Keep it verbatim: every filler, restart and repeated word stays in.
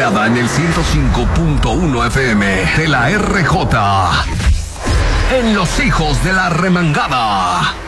Premiada en el ciento cinco punto uno F M de la R J. En Los Hijos de la Remangada.